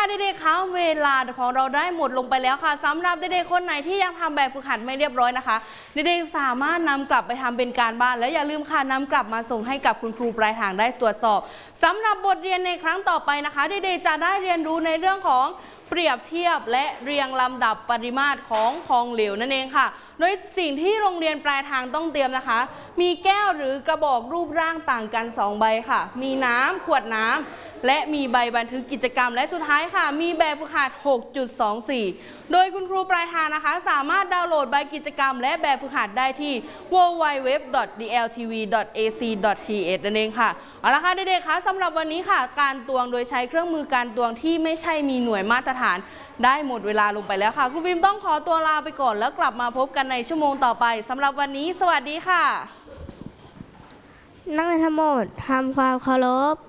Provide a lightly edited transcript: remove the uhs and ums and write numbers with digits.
เด็กๆคะเวลาของเราได้หมดลงไปแล้วค่ะสำหรับเด็กๆคนไหนที่ยังทำแบบฝึกหัดไม่เรียบร้อยนะคะเด็กๆสามารถนำกลับไปทำเป็นการบ้านและอย่าลืมค่ะนำกลับมาส่งให้กับคุณครูปลายทางได้ตรวจสอบสำหรับบทเรียนในครั้งต่อไปนะคะเด็กๆจะได้เรียนรู้ในเรื่องของเปรียบเทียบและเรียงลำดับปริมาตรของเหลวนั่นเองค่ะโดยสิ่งที่โรงเรียนปลายทางต้องเตรียมนะคะมีแก้วหรือกระบอกรูปร่างต่างกัน2ใบค่ะมีน้ำขวดน้ำและมีใบบันทึกกิจกรรมและสุดท้ายค่ะมีแบบฝึกหัด 6.24 โดยคุณครูปลายทางนะคะสามารถดาวน์โหลดใบกิจกรรมและแบบฝึกหัดได้ที่ www.dltv.ac.th นั่นเองค่ะเอาละค่ะเด็กๆคะสำหรับวันนี้ค่ะการตวงโดยใช้เครื่องมือการตวงที่ไม่ใช่มีหน่วยมาตรฐานได้หมดเวลาลงไปแล้วค่ะครูพิมพ์ต้องขอตัวลาไปก่อนแล้วกลับมาพบกันในชั่วโมงต่อไปสำหรับวันนี้สวัสดีค่ะนักเรียนทั้งหมดทำความเคารพ